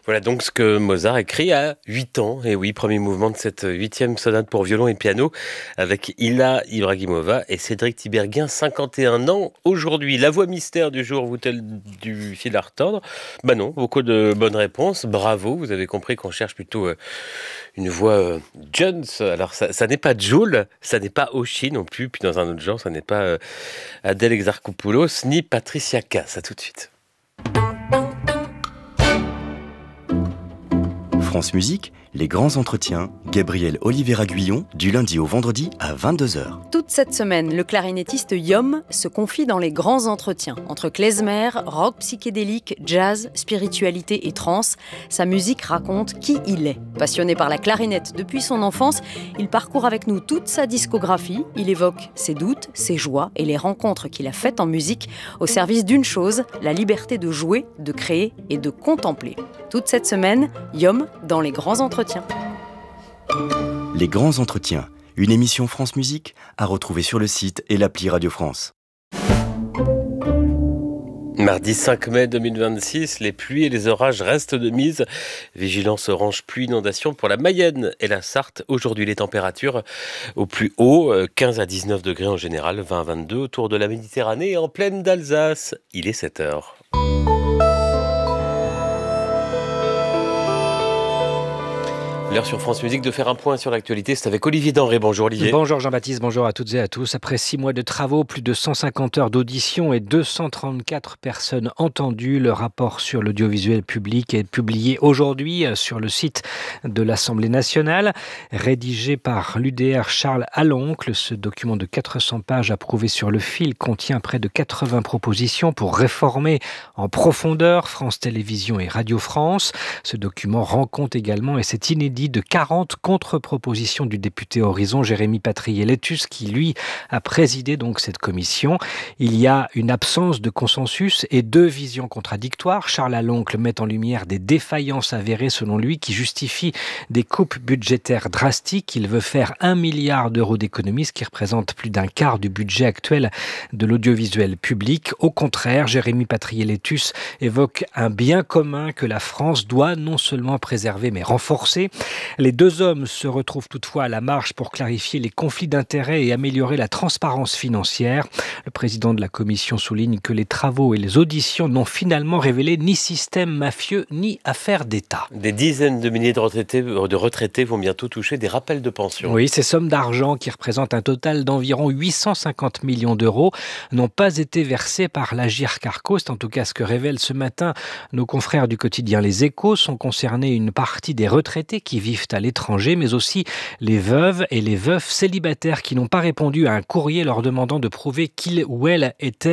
Voilà donc ce que Mozart écrit à 8 ans. Et oui, premier mouvement de cette 8e sonate pour violon et piano avec Ila Ibragimova et Cédric Tiberghien, 51 ans aujourd'hui. La voix mystère du jour, vous-t-elle du fil à retordre ? Bah non, beaucoup de bonnes réponses. Bravo, vous avez compris qu'on cherche plutôt une voix Jones. Alors ça n'est pas Jul, ça n'est pas Oshi non plus. Puis dans un autre genre, ça n'est pas Adèle Exarchopoulos ni Patricia Cass. À tout de suite. France Musique, les grands entretiens, Gabriel Oliveira-Guillon, du lundi au vendredi à 22h. Toute cette semaine, le clarinettiste Yom se confie dans les grands entretiens. Entre klezmer, rock psychédélique, jazz, spiritualité et trance, sa musique raconte qui il est. Passionné par la clarinette depuis son enfance, il parcourt avec nous toute sa discographie. Il évoque ses doutes, ses joies et les rencontres qu'il a faites en musique au service d'une chose, la liberté de jouer, de créer et de contempler. Toute cette semaine, Yom dans les grands entretiens. Les grands entretiens, une émission France Musique à retrouver sur le site et l'appli Radio France. Mardi 5 mai 2026, les pluies et les orages restent de mise. Vigilance orange pluie inondation pour la Mayenne et la Sarthe. Aujourd'hui, les températures au plus haut, 15 à 19 degrés en général, 20 à 22 autour de la Méditerranée et en plaine d'Alsace. Il est 7 heures. L'heure sur France Musique de faire un point sur l'actualité, c'est avec Olivier Denré. Bonjour Olivier. Bonjour Jean-Baptiste, bonjour à toutes et à tous. Après 6 mois de travaux, plus de 150 heures d'audition et 234 personnes entendues, le rapport sur l'audiovisuel public est publié aujourd'hui sur le site de l'Assemblée nationale. Rédigé par l'UDR Charles Aloncle, ce document de 400 pages approuvé sur le fil contient près de 80 propositions pour réformer en profondeur France Télévisions et Radio France. Ce document rend compte également, et c'est inédit, de 40 contre-propositions du député Horizon Jérémy Patrier-Letus qui lui a présidé donc cette commission. Il y a une absence de consensus et 2 visions contradictoires. Charles Aloncle met en lumière des défaillances avérées selon lui qui justifient des coupes budgétaires drastiques. Il veut faire 1 milliard d'euros d'économies, ce qui représente plus d'un quart du budget actuel de l'audiovisuel public. Au contraire, Jérémy Patrier-Letus évoque un bien commun que la France doit non seulement préserver mais renforcer. Les 2 hommes se retrouvent toutefois à la marge pour clarifier les conflits d'intérêts et améliorer la transparence financière. Le président de la commission souligne que les travaux et les auditions n'ont finalement révélé ni système mafieux ni affaires d'État. Des dizaines de milliers de retraités vont bientôt toucher des rappels de pension. Oui, ces sommes d'argent qui représentent un total d'environ 850 millions d'euros n'ont pas été versées par l'Agirc Arrco. C'est en tout cas ce que révèlent ce matin nos confrères du quotidien Les Échos. Sont concernés une partie des retraités qui vivent à l'étranger, mais aussi les veuves et les veufs célibataires qui n'ont pas répondu à un courrier leur demandant de prouver qu'ils ou elles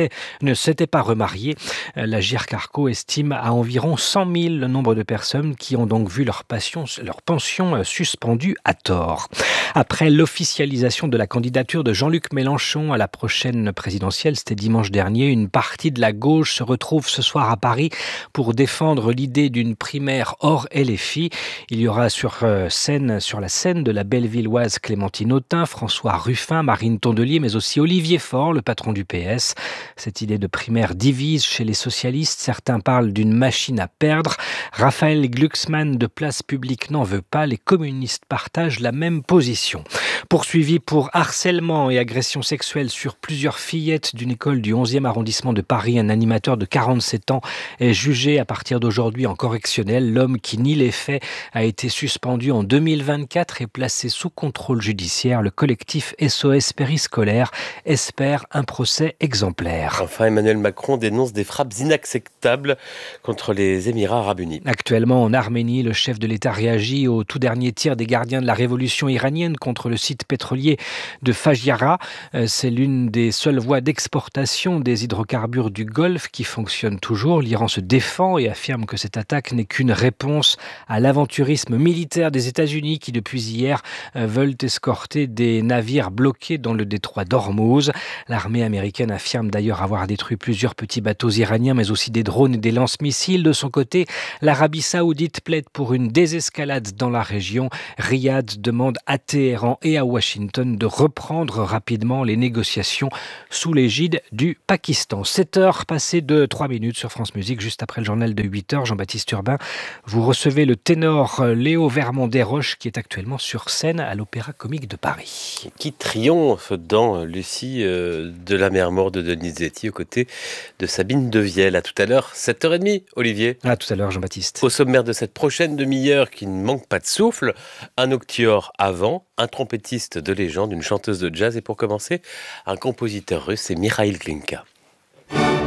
ne s'étaient pas remariés. L'Agirc Arrco estime à environ 100 000 le nombre de personnes qui ont donc vu leur pension suspendue à tort. Après l'officialisation de la candidature de Jean-Luc Mélenchon à la prochaine présidentielle, c'était dimanche dernier, une partie de la gauche se retrouve ce soir à Paris pour défendre l'idée d'une primaire hors LFI. Il y aura sur la scène de la Bellevilloise Clémentine Autain, François Ruffin, Marine Tondelier, mais aussi Olivier Faure, le patron du PS. Cette idée de primaire divise chez les socialistes. Certains parlent d'une machine à perdre. Raphaël Glucksmann de Place Publique n'en veut pas. Les communistes partagent la même position. Poursuivi pour harcèlement et agression sexuelle sur plusieurs fillettes d'une école du 11e arrondissement de Paris, un animateur de 47 ans est jugé à partir d'aujourd'hui en correctionnel. L'homme qui nie les faits a été suspendu en 2024 et placé sous contrôle judiciaire. Le collectif SOS Périscolaire espère un procès exemplaire. Enfin, Emmanuel Macron dénonce des frappes inacceptables contre les Émirats arabes unis. Actuellement, en Arménie, le chef de l'État réagit au tout dernier tir des gardiens de la révolution iranienne contre le site pétrolier de Fajyara. C'est l'une des seules voies d'exportation des hydrocarbures du Golfe qui fonctionne toujours. L'Iran se défend et affirme que cette attaque n'est qu'une réponse à l'aventurisme militaire militaires des États-Unis qui, depuis hier, veulent escorter des navires bloqués dans le détroit d'Ormuz. L'armée américaine affirme d'ailleurs avoir détruit plusieurs petits bateaux iraniens, mais aussi des drones et des lance-missiles. De son côté, l'Arabie saoudite plaide pour une désescalade dans la région. Riyad demande à Téhéran et à Washington de reprendre rapidement les négociations sous l'égide du Pakistan. 7h passées de 3 minutes sur France Musique, juste après le journal de 8h. Jean-Baptiste Urbain, vous recevez le ténor Léo Vermont-Desroches qui est actuellement sur scène à l'Opéra Comique de Paris. Qui triomphe dans Lucie de la mer morte de Donizetti aux côtés de Sabine Devielle. À tout à l'heure, 7h30, Olivier. À tout à l'heure, Jean-Baptiste. Au sommaire de cette prochaine demi-heure qui ne manque pas de souffle, un octior avant, un trompettiste de légende, une chanteuse de jazz et pour commencer, un compositeur russe, c'est Mikhail Glinka.